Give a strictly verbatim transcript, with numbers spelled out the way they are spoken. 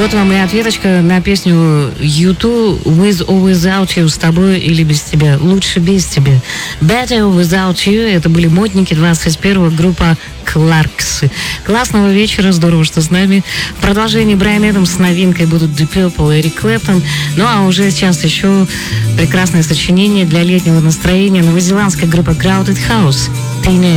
Вот вам и ответочка на песню ю ту «With or Without You», «С тобой или без тебя», «Лучше без тебя». «Better Without You» — это были модники двадцать первого, группа Кларксы. Классного вечера, здорово, что с нами. В продолжении Брайан Эдамс с новинкой будут Deep Purple и Эрик Клэптон. Ну а уже сейчас еще прекрасное сочинение для летнего настроения новозеландской группы Crowded House.